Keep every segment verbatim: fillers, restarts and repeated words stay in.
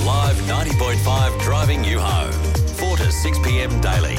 Live ninety point five driving you home. four to six p.m. daily.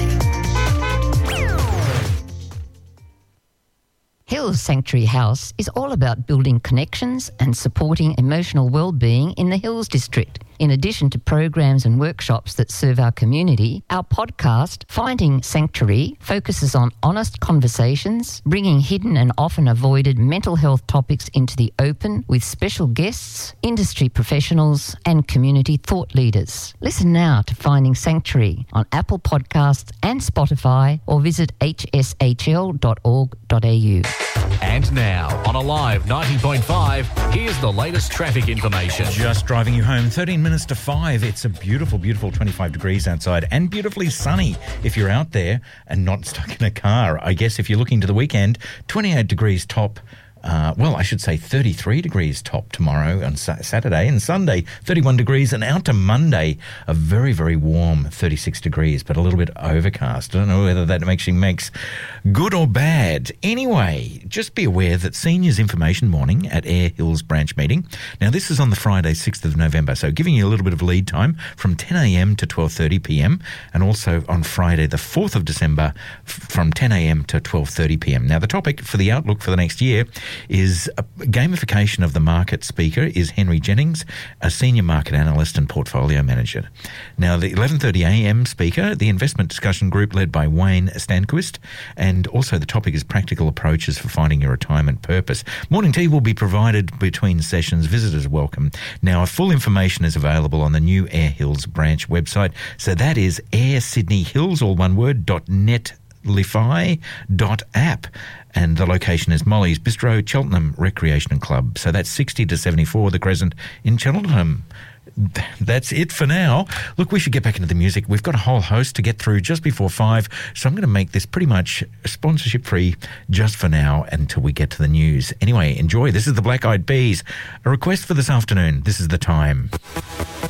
Hills Sanctuary House is all about building connections and supporting emotional well-being in the Hills District. In addition to programs and workshops that serve our community, our podcast, Finding Sanctuary, focuses on honest conversations, bringing hidden and often avoided mental health topics into the open with special guests, industry professionals and community thought leaders. Listen now to Finding Sanctuary on Apple Podcasts and Spotify, or visit h s h l dot org dot a u. And now, on Alive ninety point five, here's the latest traffic information. Just driving you home, thirteen minutes to five. It's a beautiful, beautiful twenty-five degrees outside and beautifully sunny if you're out there and not stuck in a car. I guess if you're looking to the weekend, twenty-eight degrees top. Uh, well, I should say thirty-three degrees top tomorrow on sa- Saturday, and Sunday thirty-one degrees, and out to Monday a very, very warm thirty-six degrees, but a little bit overcast. I don't know whether that actually makes good or bad. Anyway, just be aware that Seniors Information Morning at Air Hills branch meeting. Now, this is on the Friday, sixth of November, so giving you a little bit of lead time from ten a.m. to twelve thirty p.m, and also on Friday, the fourth of December, f- from ten a.m. to twelve thirty p.m. Now, the topic for the outlook for the next year is a gamification of the market. Speaker is Henry Jennings, a senior market analyst and portfolio manager. Now, the eleven thirty a.m. speaker, the investment discussion group led by Wayne Stanquist, and also the topic is practical approaches for finding your retirement purpose. Morning tea will be provided between sessions. Visitors welcome. Now, full information is available on the new Air Hills branch website. So that is Air Sydney Hills, all one word, dot net. Lify dot app, and the location is Molly's Bistro, Cheltenham Recreation and Club. So that's sixty to seventy-four The Crescent in Cheltenham. That's it for now. Look, we should get back into the music. We've got a whole host to get through just before five, so I'm going to make this pretty much sponsorship free just for now until we get to the news. Anyway, enjoy. This is the Black Eyed Peas. A request for this afternoon. This is The Time.